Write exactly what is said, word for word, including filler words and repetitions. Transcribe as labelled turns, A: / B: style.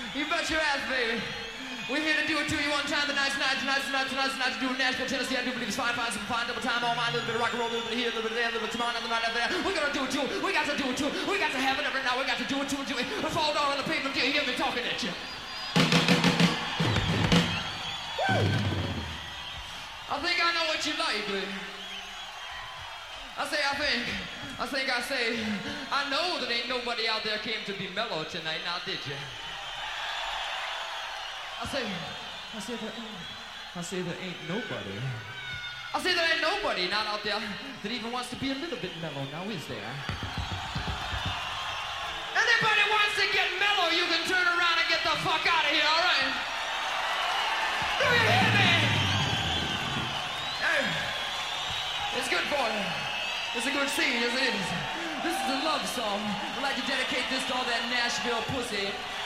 A: You bet your ass, baby. We're here to do it to you one time. Tonight's night, tonight's tonight, tonight's tonight to do it in Nashville, Tennessee. I do believe it's fine, fine, some fine, double time, all mine, a little bit of rock and roll, a little bit here, a little bit there, a little bit tomorrow, another night, another there. We're gonna do it to it. We got to do it to it. We got to have it every now. We got to do it to it to it. We fall down on the pavement till you hear me talking at you. Woo! I think I know what you like, baby. I say, I think, I think I say, I know that ain't nobody out there came to be mellow tonight, now did you? I say, I say there ain't, I say there ain't nobody. I say there ain't nobody not out there that even wants to be a little bit mellow, now is there? Anybody wants to get mellow, you can turn around and get the fuck out of here, all right? Do you hear me? Hey, it's good for you. It's a good scene, yes it is. This is a love song. I'd like to dedicate this to all that Nashville pussy.